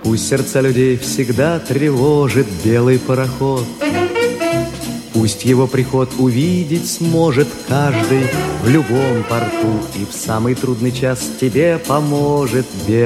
Пусть сердца людей всегда тревожит белый пароход. Пусть его приход увидеть сможет каждый в любом порту, и в самый трудный час тебе поможет